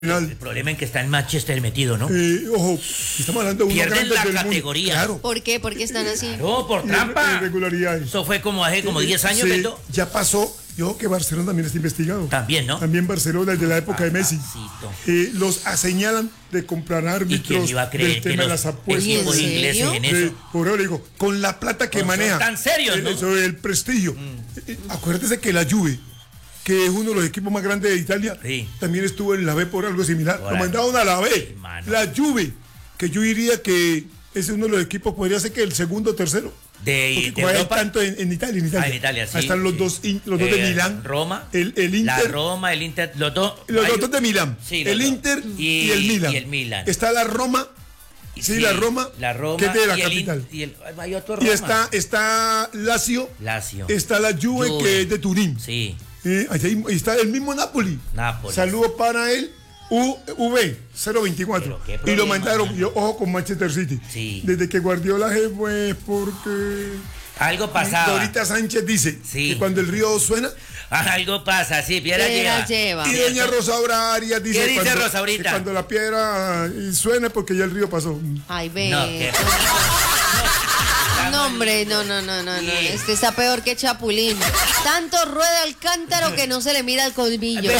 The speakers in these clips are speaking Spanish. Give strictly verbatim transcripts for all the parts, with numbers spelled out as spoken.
El problema es que está en Manchester metido, ¿no? Eh, ojo, estamos hablando de uno Pierden grande la del categoría. mundo. Claro. ¿Por qué? ¿Por qué están así? No, por trampa. Irregularidades. Eso fue como hace como diez años, Sí, Beto. ya pasó. Yo que Barcelona también está investigado. También, ¿no? También Barcelona desde la época de Messi. Papacito. Eh, los señalan de comprar ¿Y quién árbitros iba a creer del que tema de los las apuestas. equipos ¿En ingleses serio? en Eh, eso? por eso le digo, con la plata que Son maneja. tan serios, eh, ¿no? eso, el prestigio. Mm. Eh, acuérdese que la Juve, que es uno de los equipos más grandes de Italia, Sí. también estuvo en la B por algo similar. Por Lo algo. mandaron a la B. Hermano. La Juve, que yo diría que es uno de los equipos, podría ser que el segundo o tercero. De, Porque de juega Europa. tanto en, en Italia, en Italia. Ah, en Italia, sí. Ahí están los sí. dos, in- los dos de Eh, Milán. Roma. El, el La Inter. Roma, el Inter. Los dos. Los hay- dos de Milán. Sí, los el dos. Inter y, Y- el Milán. y el Milán. Está la Roma. Sí, la Roma. La Roma. que es de la y el In- capital. Y el, hay otro Y Roma. está, está Lazio. Lazio. Está la Juve, Juve. que es de Turín. Sí. Eh, ahí está el mismo Napoli. Nápoles. Saludos para él. U V cero veinticuatro. Pero qué Y lo problema, mandaron, mano. yo, ojo con Manchester City. Sí. Desde que Guardiola se fue, porque Algo pasaba. Dorita Sánchez dice Sí. que cuando el río suena, Algo pasa, sí, piedra Piedra lleva. lleva. y doña Rosa Arias dice, ¿Qué dice cuando, Rosa ahorita? que cuando la piedra eh, suena es porque ya el río pasó. Ay, ve. No, qué No, hombre, no, no, no, no, no. Sí. Este está peor que Chapulín. Tanto rueda el cántaro que no se le mira el colmillo.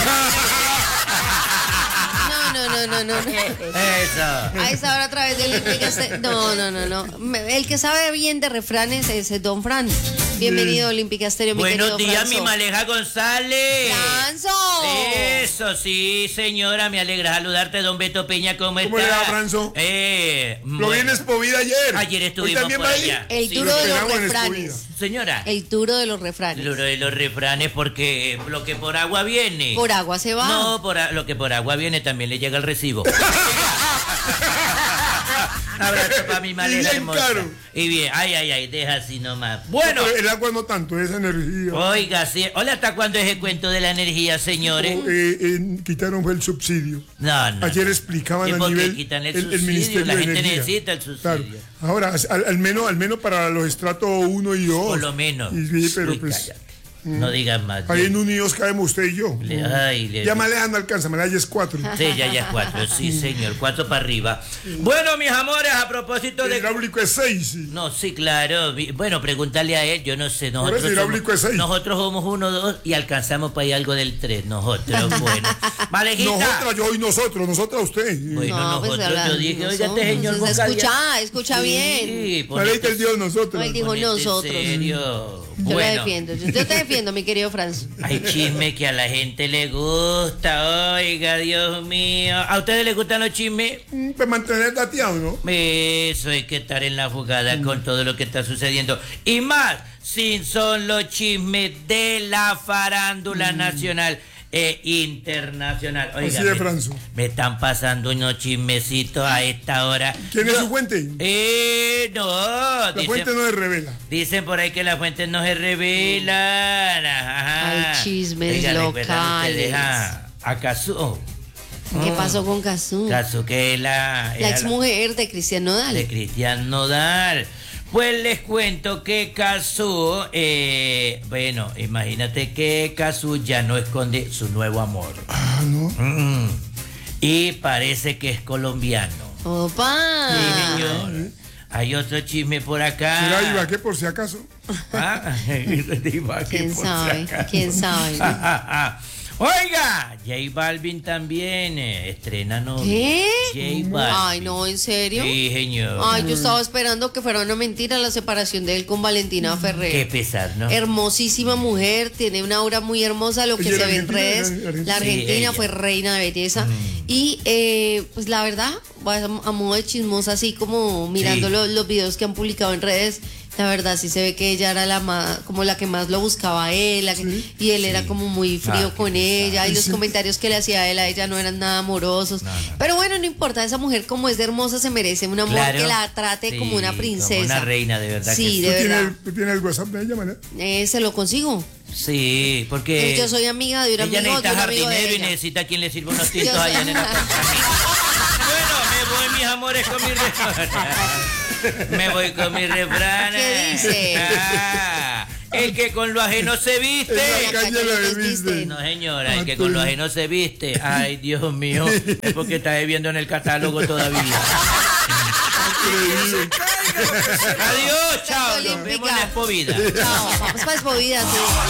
No, no, no, no, no. Eso. A esa hora a través de Olímpica Estéreo. No, no, no, no. Me- El que sabe bien de refranes es el Don Fran. Bienvenido a Olímpica Estéreo, mi Buenos querido días, Franzo. mi Maleja González. ¡Franzo! Eso sí, señora, me alegra saludarte, don Beto Peña, ¿cómo está? ¿Cómo le va, Franzo? Eh, Lo bueno. vienes por vida ayer. Ayer Hoy estuvimos también por va ahí. allá. El Sí, duro de los pegamos en refranes. Escobilla. Señora, El duro de los refranes. lo de los refranes, porque lo que por agua viene. Por agua se va. No, por a- lo que por agua viene también le llega el recibo. Un abrazo para mi Maleja bien hermosa. caro. Y bien, ay, ay, ay, deja así nomás. Bueno. Pero el agua no tanto, esa energía. Oiga, sí. Hola, ¿hasta cuándo es el cuento de la energía, señores? Eh, eh, quitaron fue el subsidio. No, no. Ayer explicaban ¿Y a por qué nivel quitan el el, subsidio? Ministerio La de gente Energía. necesita el subsidio. Claro. Ahora, al, al menos, al menos para los estratos uno y dos. Por lo menos. Y sí, pero Uy, pues cállate. No digas más. ahí en unidos caemos usted y yo. Le- ay, le- Ya Maleja no alcanza, Maleja ya es cuatro. Sí, ya, ya es cuatro. Sí, señor. Cuatro para arriba. Bueno, mis amores, a propósito El de... hidráulico es seis. Sí. No, sí, claro. Vi- Bueno, pregúntale a él. Yo no sé. Por Nosotros eso, hidráulico somos, es seis. nosotros somos uno, dos y alcanzamos para ir algo del tres. Nosotros, bueno. Malejita. Nosotras, yo y nosotros, nosotras usted. Bueno, No, pues, nosotros, habla- yo dije, oiga, nosotros. este señor Entonces, vocal escucha, ya- escucha Sí, bien. ponete- Maleja él dio nosotros. No, él dijo ponete en nosotros. serio. Yo lo Bueno. defiendo. Yo, yo te defiendo, mi querido Franz. Hay chisme que a la gente le gusta, oiga, Dios mío. ¿A ustedes les gustan los chismes? Mm, Para mantener dateado, ¿no? Eso, hay que estar en la jugada con todo lo que está sucediendo. Y más, si son los chismes de la farándula nacional e internacional. Oiga, Así de me- Franzo. me están pasando unos chismecitos a esta hora. ¿Quién es No, su fuente? Eh, no. La dicen- fuente no se revela. Dicen por ahí que las fuentes no se revelan. Ajá. Hay chismes Oiga, recuerdan locales. ustedes a, a Cazú. ¿Qué pasó con Cazú? Cazú, que es la, La era ex mujer de Cristian Nodal. de Cristian Nodal. Pues les cuento que Cazú, eh, bueno, imagínate que Cazú ya no esconde su nuevo amor. Ah, no. Mm. Y parece que es colombiano. ¡Opa! Sí, señor. Hay otro chisme por acá. Será Ibaqué por si acaso. Ah, Ibaqué, ¿Quién por si sabe? acaso. ¿Quién sabe? Oiga, J Balvin también eh, estrena novia. ¿Qué? J Balvin. Ay, no, ¿en serio? Sí, señor. Ay, yo estaba esperando que fuera una mentira la separación de él con Valentina Ferrer. Qué pesar, ¿no? Hermosísima mujer, tiene una aura muy hermosa, lo que Ella se era ve en argentina, redes. era argentina. La Sí, Argentina ella. fue reina de belleza. Mm. Y eh, pues la verdad, a, a modo de chismosa, así como mirando Sí. los, los videos que han publicado en redes, la verdad sí se ve que ella era la más, como la que más lo buscaba a él, la que- y él era como muy frío Ah, qué con ella, y los Sí. comentarios que le hacía a él a ella no eran nada amorosos. No, no. Pero bueno, no importa, esa mujer como es de hermosa se merece un amor Claro. que la trate Sí, como una princesa. Como una reina, de verdad. Sí, que de ¿Tú verdad. tienes, ¿Tú tienes el WhatsApp de ella, Manuel? Eh, se lo consigo. Sí, porque. Yo soy amiga de un ella amigo, de necesita un amigo de jardinero y ella. necesita quien le sirva unos tintos Yo allá sé. en el apartamento. Bueno, me voy, mis amores, con mi refrán. Me voy con mi refrán. ¿Qué dice? Ah, El que con lo ajeno se viste. En la calle lo desviste. No, señora, el que con lo ajeno se viste. Ay, Dios mío. Es porque está viendo en el catálogo todavía. Adiós, chao. Nos vemos en la Expovida. Chao, vamos para Expovida, sí.